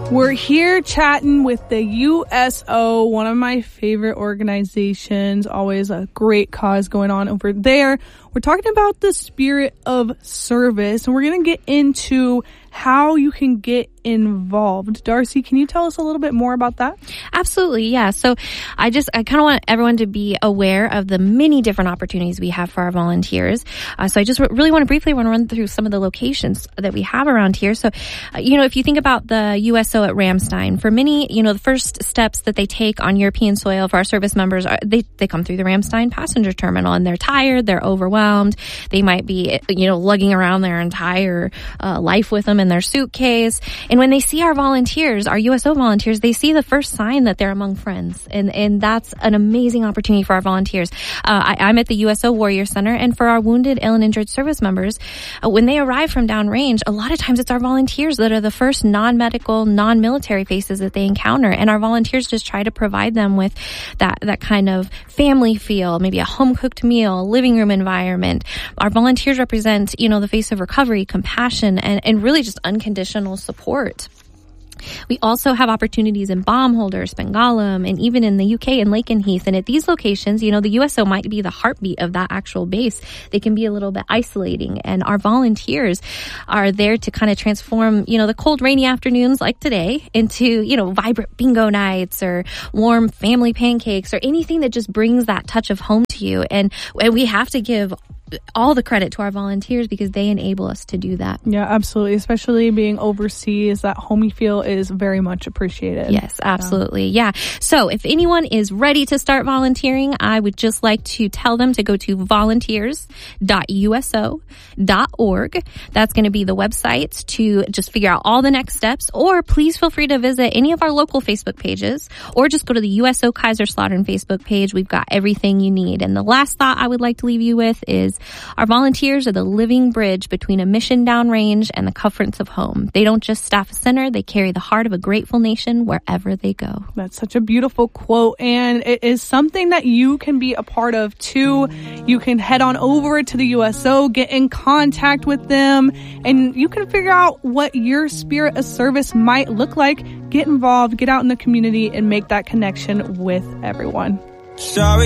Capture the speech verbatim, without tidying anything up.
We're here chatting with the U S O, one of my favorite organizations. Always a great cause going on over there. We're talking about the spirit of service, and we're going to get into how you can get involved. Darcy, can you tell us a little bit more about that? Absolutely, yeah. So I just, I kind of want everyone to be aware of the many different opportunities we have for our volunteers. Uh, so I just really want to briefly want to run through some of the locations that we have around here. So, uh, you know, if you think about the U S O at Ramstein, for many, you know, the first steps that they take on European soil for our service members, are they, they come through the Ramstein passenger terminal, and they're tired, they're overwhelmed. They might be, you know, lugging around their entire uh, life with them in their suitcase. And when they see our volunteers, our U S O volunteers, they see the first sign that they're among friends. And, and that's an amazing opportunity for our volunteers. Uh, I, I'm at the U S O Warrior Center, and for our wounded, ill, and injured service members, uh, when they arrive from downrange, a lot of times it's our volunteers that are the first non-medical, non-military faces that they encounter. And our volunteers just try to provide them with that, that kind of family feel, maybe a home-cooked meal, living room environment. Our volunteers represent, you know, the face of recovery, compassion, and, and really just unconditional support. We also have opportunities in Baumholder, Spengalum, and even in the U K in Lakenheath. And at these locations, you know, the U S O might be the heartbeat of that actual base. They can be a little bit isolating. And our volunteers are there to kind of transform, you know, the cold, rainy afternoons like today into, you know, vibrant bingo nights or warm family pancakes or anything that just brings that touch of home to you. And, and we have to give all the credit to our volunteers because they enable us to do that. Yeah, absolutely. Especially being overseas, that homey feel is very much appreciated. Yes, absolutely. Yeah. So if anyone is ready to start volunteering, I would just like to tell them to go to volunteers dot U S O dot org. That's going to be the website to just figure out all the next steps. Or please feel free to visit any of our local Facebook pages, or just go to the U S O Kaiserslautern Facebook page. We've got everything you need. And the last thought I would like to leave you with is our volunteers are the living bridge between a mission downrange and the comforts of home. They don't just staff a center, they carry the heart of a grateful nation wherever they go. That's such a beautiful quote, and it is something that you can be a part of too. You can head on over to the U S O, get in contact with them, and you can figure out what your spirit of service might look like. Get involved, get out in the community, and make that connection with everyone. Sorry.